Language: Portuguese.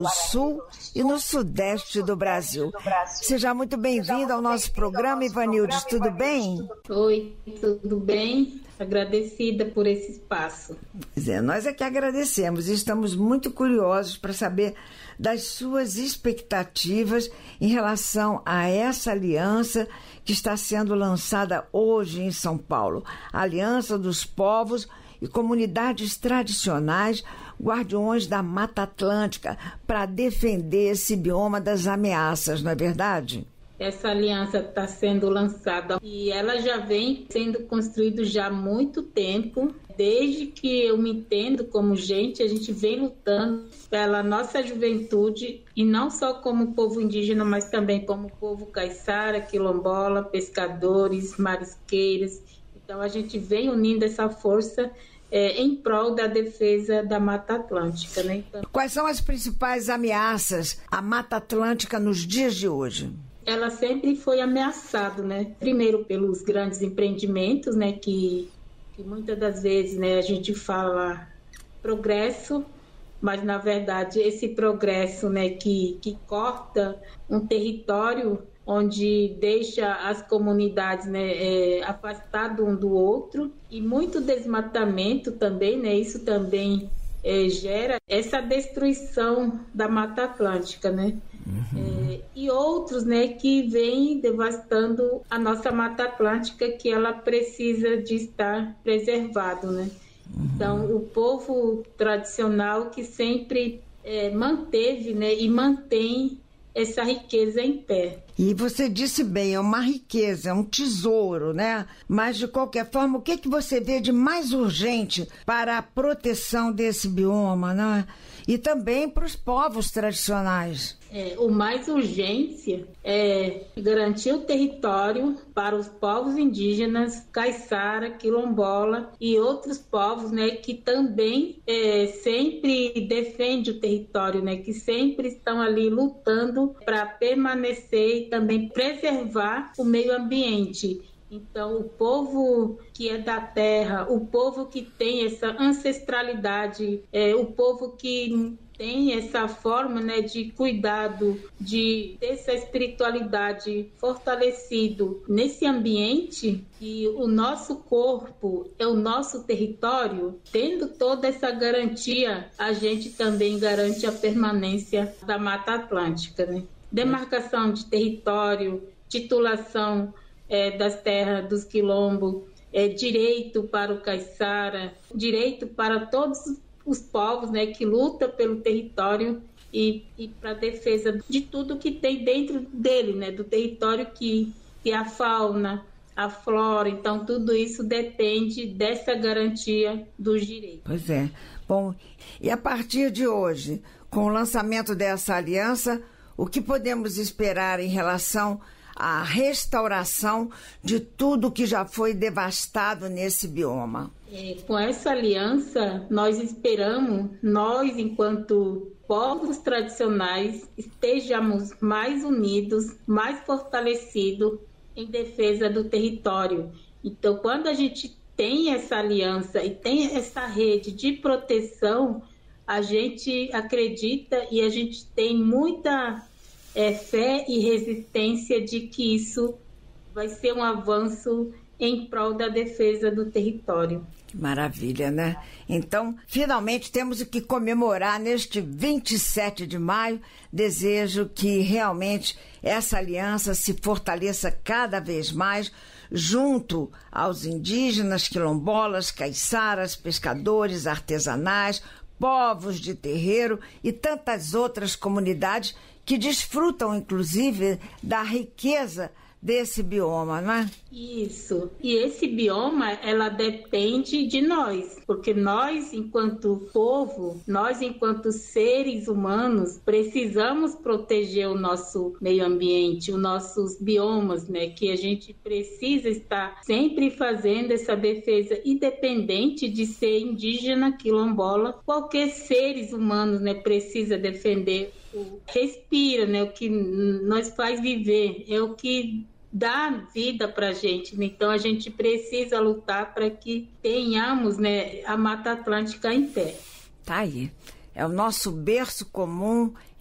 no sul e no sudeste do Brasil. Seja muito bem-vindo ao nosso programa, Ivanildes, tudo bem? Oi, tudo bem? Agradecida por esse espaço. Nós é que agradecemos e estamos muito curiosos para saber das suas expectativas em relação a essa aliança que está sendo lançada hoje em São Paulo, a Aliança dos Povos e Comunidades Tradicionais Guardiões da Mata Atlântica, para defender esse bioma das ameaças, não é verdade? Essa aliança está sendo lançada e ela já vem sendo construída já há muito tempo. Desde que eu me entendo como gente, a gente vem lutando pela nossa juventude, e não só como povo indígena, mas também como povo caiçara, quilombola, pescadores, marisqueiros. Então a gente vem unindo essa força em prol da defesa da Mata Atlântica, né? Então, quais são as principais ameaças à Mata Atlântica nos dias de hoje? Ela sempre foi ameaçada, né? Primeiro pelos grandes empreendimentos, né? Que muitas das vezes, né, a gente fala progresso, mas na verdade esse progresso, né, que corta um território onde deixa as comunidades, né, afastadas um do outro, e muito desmatamento também, né, isso também gera essa destruição da Mata Atlântica, né? E outros, né, que vêm devastando a nossa Mata Atlântica, que ela precisa de estar preservado, né? Então, o povo tradicional que sempre manteve, né, e mantém essa riqueza em pé. E você disse bem, é uma riqueza, é um tesouro, né? Mas, de qualquer forma, o que você vê de mais urgente para a proteção desse bioma, né? E também para os povos tradicionais? O mais urgente é garantir o território para os povos indígenas, caiçara, quilombola e outros povos, né, que também sempre defendem o território, né, que sempre estão ali lutando para permanecer e também preservar o meio ambiente. Então, o povo que é da terra, o povo que tem essa ancestralidade, o povo que tem essa forma, né, de cuidado, de ter essa espiritualidade fortalecido nesse ambiente, e o nosso corpo é o nosso território, tendo toda essa garantia, a gente também garante a permanência da Mata Atlântica, né? Demarcação de território, titulação das terras dos quilombos, direito para o caiçara, direito para todos os povos, né, que lutam pelo território e para a defesa de tudo que tem dentro dele, né, do território, que é a fauna, a flora. Então, tudo isso depende dessa garantia dos direitos. Pois é. Bom, e a partir de hoje, com o lançamento dessa aliança, o que podemos esperar em relação à restauração de tudo que já foi devastado nesse bioma? Com essa aliança, nós esperamos, nós, enquanto povos tradicionais, estejamos mais unidos, mais fortalecidos em defesa do território. Então, quando a gente tem essa aliança e tem essa rede de proteção, a gente acredita e a gente tem muita fé e resistência de que isso vai ser um avanço em prol da defesa do território. Maravilha, né? Então, finalmente temos que comemorar neste 27 de maio. Desejo que realmente essa aliança se fortaleça cada vez mais junto aos indígenas, quilombolas, caiçaras, pescadores, artesanais, povos de terreiro e tantas outras comunidades que desfrutam, inclusive, da riqueza desse bioma, não é? Isso. E esse bioma, ela depende de nós, porque nós, enquanto povo, nós, enquanto seres humanos, precisamos proteger o nosso meio ambiente, os nossos biomas, né? Que a gente precisa estar sempre fazendo essa defesa, independente de ser indígena, quilombola, qualquer seres humanos, né, precisa defender respira, né? O que nos faz viver, é o que dá vida pra gente, né? Então a gente precisa lutar para que tenhamos, né, a Mata Atlântica em pé. Tá aí. é o nosso berço comum,